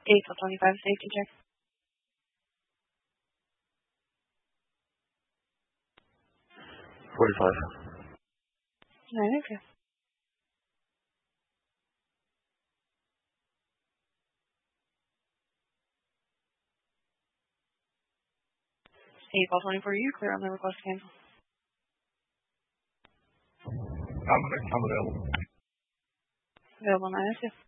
April 25 safety check. 45. Okay. April 24, you clear on the request to cancel. I'm available. Available 9 yes.